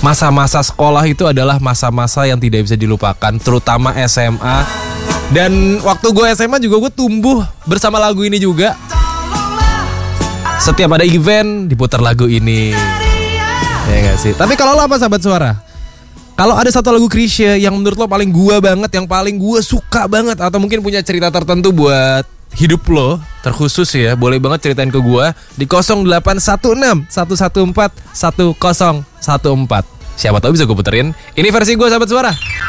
Masa-masa sekolah itu adalah masa-masa yang tidak bisa dilupakan, terutama SMA. Dan waktu gue SMA juga gue tumbuh bersama lagu ini juga. Setiap ada event diputar lagu ini. Ya gak sih? Tapi kalau lo apa sahabat suara? Kalau ada satu lagu Chrisye yang menurut lo paling gua banget, yang paling gua suka banget, atau mungkin punya cerita tertentu buat hidup lo terkhusus ya, boleh banget ceritain ke gua di 0816 114 1014. Siapa tahu bisa gue puterin. Ini versi gua sahabat suara.